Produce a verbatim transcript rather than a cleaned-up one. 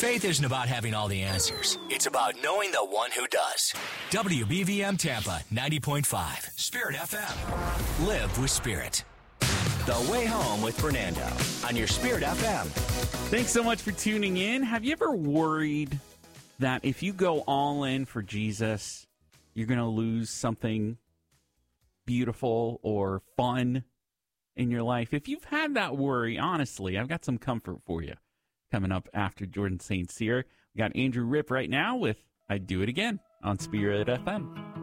Faith isn't about having all the answers. It's about knowing the one who does. W B V M Tampa ninety point five, Spirit F M. Live with Spirit. The Way Home with Fernando on your Spirit F M. Thanks so much for tuning in. Have you ever worried that if you go all in for Jesus, you're going to lose something beautiful or fun in your life? If you've had that worry, honestly, I've got some comfort for you. Coming up after Jordan Saint Cyr, we got Andrew Ripp right now with I'd Do It Again on Spirit F M.